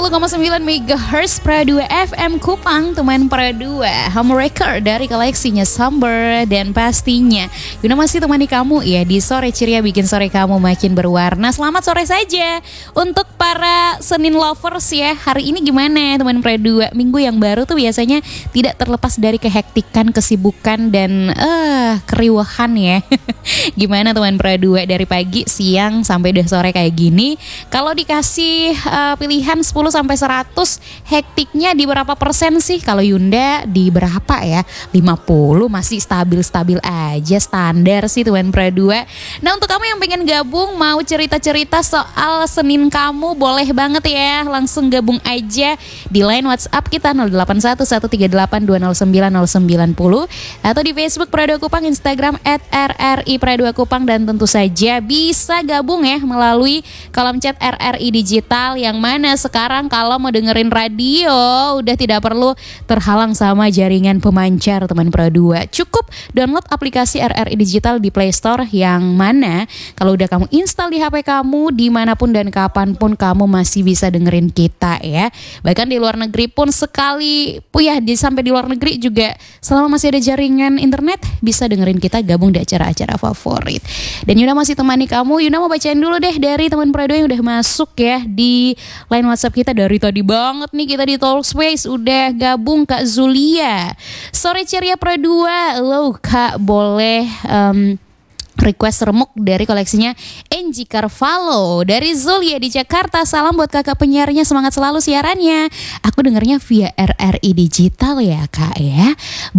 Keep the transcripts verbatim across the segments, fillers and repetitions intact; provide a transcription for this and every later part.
puluh koma sembilan megahertz Pra dua F M Kupang, teman Pra dua Home Record dari koleksinya Sumber. Dan pastinya Yuna masih temani kamu ya di sore ceria, bikin sore kamu makin berwarna. Selamat sore saja untuk para Senin lovers ya. Hari ini gimana teman Pra dua? Minggu yang baru tuh biasanya tidak terlepas dari kehektikan, kesibukan, dan uh, keriuhan ya. Gimana teman Pra dua dari pagi, siang, sampai udah sore kayak gini? Kalau dikasih uh, pilihan sepuluh sampai seratus, hektiknya di berapa persen sih? Kalau Yunda di berapa ya? lima puluh, masih stabil-stabil aja, standar sih teman Pra dua. Nah, untuk kamu yang pengen gabung, mau cerita-cerita soal Senin kamu, boleh banget ya. Langsung gabung aja di line WhatsApp kita nol delapan satu satu tiga delapan dua nol sembilan nol sembilan nol atau di Facebook Pra dua Kupang, Instagram at R R I Pra dua Kupang, dan tentu saja bisa gabung ya melalui kolom chat R R I Digital, yang mana sekarang kalau mau dengerin radio udah tidak perlu terhalang sama jaringan pemancar teman Pra dua. Cukup download aplikasi R R I Digital di Play Store, yang mana kalau udah kamu install di H P kamu, dimanapun dan kapanpun kamu masih bisa dengerin kita ya. Bahkan di luar negeri pun sekali, ya di, sampai di luar negeri juga, selama masih ada jaringan internet bisa dengerin kita, gabung di acara-acara favorit. Dan Yuna masih temani kamu. Yuna mau bacain dulu deh dari teman Pra dua yang udah masuk ya di line WhatsApp kita dari tadi banget nih. Kita di Talkspace udah gabung Kak Zulia. Sore ceria Pra dua. Lo Kak boleh um, request remuk dari koleksinya Angie Carvalho dari Zulia di Jakarta. Salam buat kakak penyiarnya, semangat selalu siarannya. Aku dengernya via R R I Digital ya kak ya.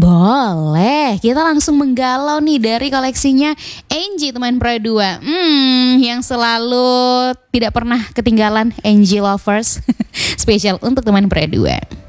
Boleh, kita langsung menggalau nih dari koleksinya Angie teman Pra dua. Hmm, yang selalu tidak pernah ketinggalan Angie lovers. Spesial untuk teman Pra dua.